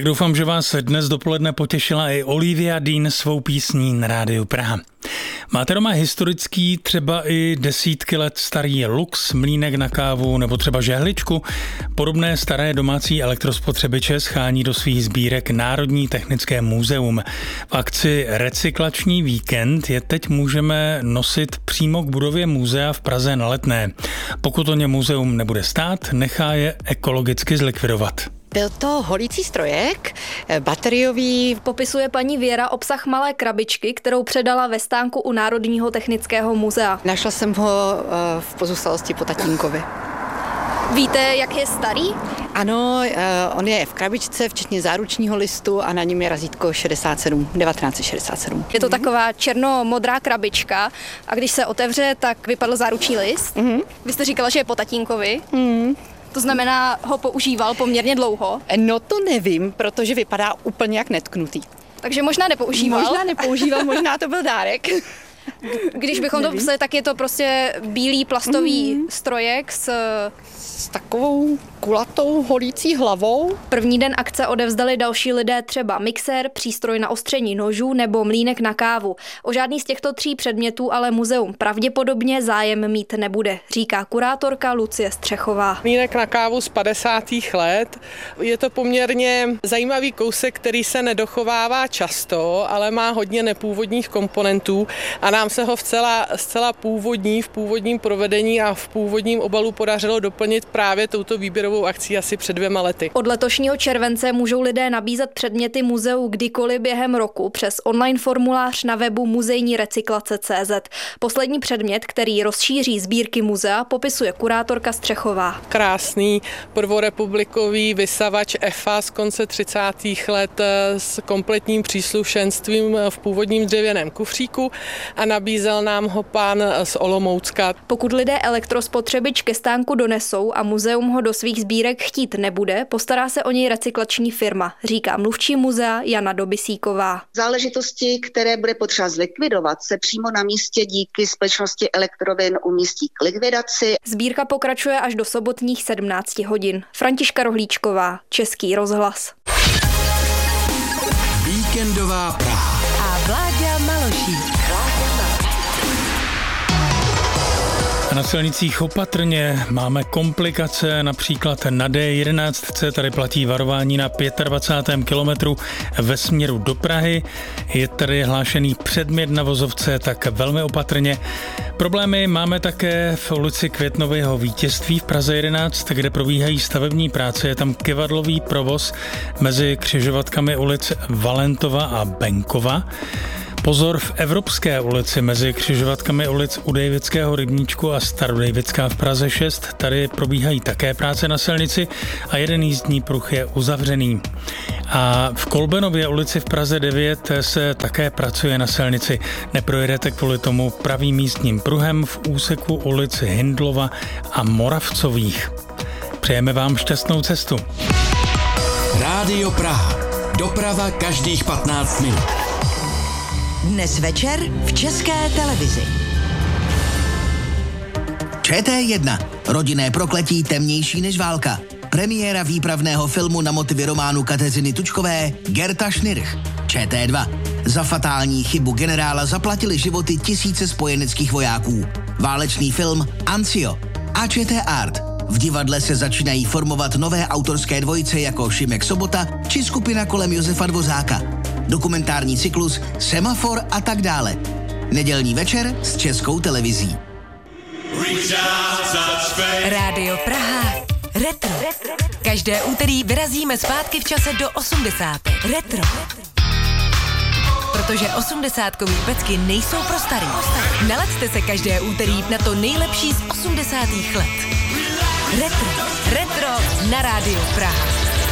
Tak doufám, že vás dnes dopoledne potěšila i Olivia Dean svou písní na Rádiu Praha. Máte doma historický, třeba i desítky let starý lux, mlýnek na kávu nebo třeba žehličku? Podobné staré domácí elektrospotřebiče schání do svých sbírek Národní technické muzeum. V akci Recyklační víkend je teď můžeme nosit přímo k budově muzea v Praze na Letné. Pokud o ně muzeum nebude stát, nechá je ekologicky zlikvidovat. Byl to holící strojek, bateriový. Popisuje paní Věra obsah malé krabičky, kterou předala ve stánku u Národního technického muzea. Našla jsem ho v pozůstalosti po tatínkovi. Víte, jak je starý? Ano, on je v krabičce, včetně záručního listu a na něm je razítko 1967. Je to taková černo-modrá krabička a když se otevře, tak vypadl záruční list. Vy jste říkala, že je po tatínkovi. To znamená, ho používal poměrně dlouho? No to nevím, protože vypadá úplně jak netknutý. Takže možná nepoužíval? Možná to byl dárek. Když bychom to psali, tak je to prostě bílý plastový strojek s takovou kulatou holící hlavou. První den akce odevzdali další lidé třeba mixér, přístroj na ostření nožů nebo mlýnek na kávu. O žádný z těchto 3 předmětů ale muzeum pravděpodobně zájem mít nebude, říká kurátorka Lucie Střechová. Mlýnek na kávu z 50. let. Je to poměrně zajímavý kousek, který se nedochovává často, ale má hodně nepůvodních komponentů a nám se ho zcela v původním provedení a v původním obalu podařilo doplnit právě touto výběrovou akcí asi před 2 lety. Od letošního července můžou lidé nabízet předměty muzeu kdykoliv během roku přes online formulář na webu muzejnírecyklace.cz. Poslední předmět, který rozšíří sbírky muzea, popisuje kurátorka Střechová. Krásný prvorepublikový vysavač EFA z konce 30. let s kompletním příslušenstvím v původním dřevěném kufříku a nabízel nám ho pán z Olomoucka. Pokud lidé elektrospotřebič ke stánku donesou a muzeum ho do svých sbírek chtít nebude, postará se o něj recyklační firma, říká mluvčí muzea Jana Dobysíková. Záležitosti, které bude potřeba zlikvidovat, se přímo na místě díky společnosti Elektrovin umístí k likvidaci. Sbírka pokračuje až do sobotních 17 hodin. Františka Rohlíčková, Český rozhlas. Víkendová Praha. A Vláďa Malošík. Na silnicích opatrně, máme komplikace, například na D11, tady platí varování na 25. kilometru ve směru do Prahy. Je tady hlášený předmět na vozovce, tak velmi opatrně. Problémy máme také v ulici Květnového Vítězství v Praze 11, kde probíhají stavební práce. Je tam kivadlový provoz mezi křižovatkami ulic Valentova a Benkova. Pozor, v Evropské ulici mezi křižovatkami ulic u Dejvického rybníčku a Starodejvická v Praze 6. Tady probíhají také práce na silnici a jeden jízdní pruh je uzavřený. A v Kolbenově ulici v Praze 9 se také pracuje na silnici. Neprojedete kvůli tomu pravým místním pruhem v úseku ulici Hindlova a Moravcových. Přejeme vám šťastnou cestu. Rádio Praha. Doprava každých 15 minut. Dnes večer v České televizi. ČT1. Rodinné prokletí temnější než válka. Premiéra výpravného filmu na motivy románu Kateřiny Tučkové Gerta Schnirch. ČT2. Za fatální chybu generála zaplatili životy tisíce spojeneckých vojáků. Válečný film Anzio. A ČT Art. V divadle se začínají formovat nové autorské dvojice jako Šimek Sobota či skupina kolem Josefa Dvořáka. Dokumentární cyklus Semafor a tak dále. Nedělní večer s Českou televizí. Rádio Praha. Retro. Každé úterý vyrazíme zpátky v čase do 80. Retro. Protože 80kový pecky nejsou pro starý. Nalaďte se každé úterý na to nejlepší z 80. let. Retro na Rádiu Praha.